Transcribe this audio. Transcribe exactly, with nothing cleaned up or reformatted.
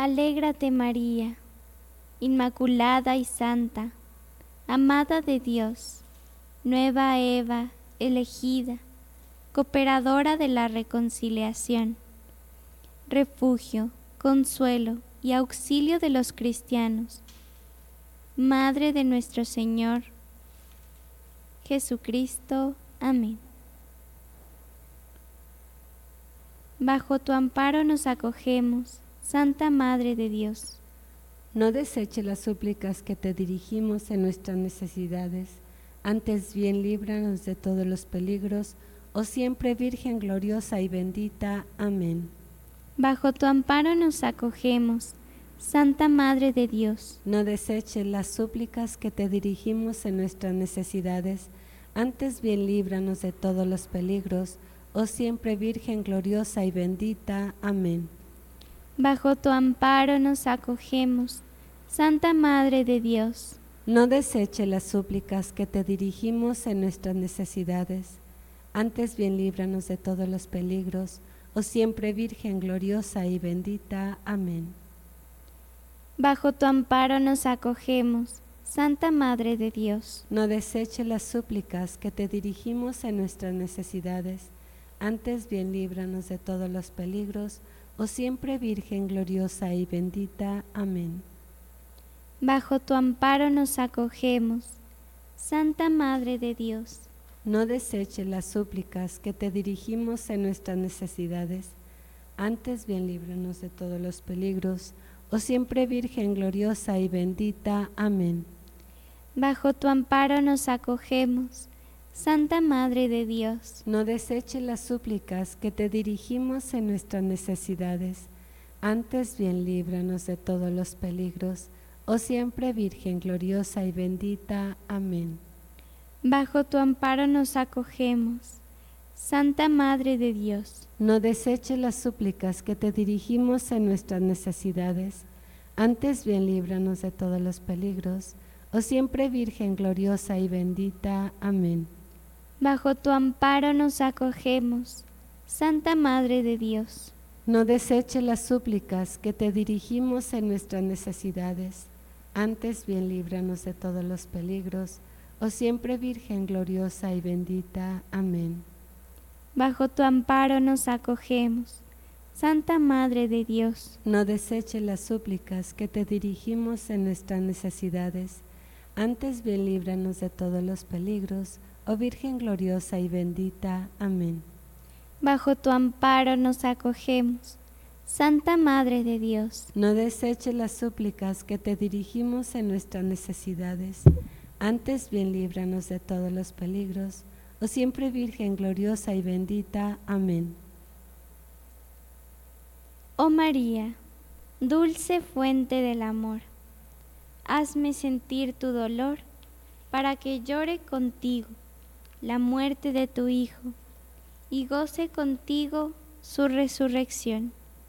Alégrate María, Inmaculada y Santa, amada de Dios, nueva Eva, elegida, cooperadora de la reconciliación, refugio, consuelo y auxilio de los cristianos, Madre de nuestro Señor Jesucristo. Amén. Bajo tu amparo nos acogemos, Santa Madre de Dios. No deseche las súplicas que te dirigimos en nuestras necesidades, antes bien líbranos de todos los peligros, oh siempre Virgen gloriosa y bendita. Amén. Bajo tu amparo nos acogemos, Santa Madre de Dios. No deseche las súplicas que te dirigimos en nuestras necesidades, antes bien líbranos de todos los peligros, oh siempre Virgen gloriosa y bendita. Amén. Bajo tu amparo nos acogemos, Santa Madre de Dios. No deseche las súplicas que te dirigimos en nuestras necesidades, antes bien líbranos de todos los peligros, oh siempre Virgen gloriosa y bendita. Amén. Bajo tu amparo nos acogemos, Santa Madre de Dios. No deseche las súplicas que te dirigimos en nuestras necesidades, antes bien líbranos de todos los peligros, oh siempre Virgen gloriosa y bendita. Amén. Bajo tu amparo nos acogemos, Santa Madre de Dios. No deseche las súplicas que te dirigimos en nuestras necesidades, antes bien líbranos de todos los peligros, oh siempre Virgen gloriosa y bendita. Amén. Bajo tu amparo nos acogemos, Santa Madre de Dios. No deseche las súplicas que te dirigimos en nuestras necesidades, antes bien líbranos de todos los peligros, oh siempre Virgen gloriosa y bendita. Amén. Bajo tu amparo nos acogemos, Santa Madre de Dios. No deseche las súplicas que te dirigimos en nuestras necesidades, antes bien líbranos de todos los peligros, oh siempre Virgen gloriosa y bendita. Amén. Bajo tu amparo nos acogemos, Santa Madre de Dios. No deseche las súplicas que te dirigimos en nuestras necesidades, antes bien líbranos de todos los peligros, oh siempre Virgen gloriosa y bendita. Amén. Bajo tu amparo nos acogemos, Santa Madre de Dios. No deseche las súplicas que te dirigimos en nuestras necesidades, antes bien líbranos de todos los peligros, oh Virgen gloriosa y bendita. Amén. Bajo tu amparo nos acogemos, Santa Madre de Dios. No deseche las súplicas que te dirigimos en nuestras necesidades, antes bien líbranos de todos los peligros, oh siempre Virgen gloriosa y bendita. Amén. Oh María, dulce fuente del amor, hazme sentir tu dolor, para que llore contigo la muerte de tu Hijo, y goce contigo su resurrección.